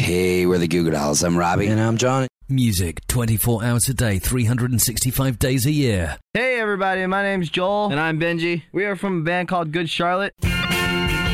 Hey, we're the Goo Goo Dolls. I'm Robbie. And I'm Johnny. Music 24 hours a day, 365 days a year. Hey everybody, my name's Joel. And I'm Benji. We are from a band called Good Charlotte.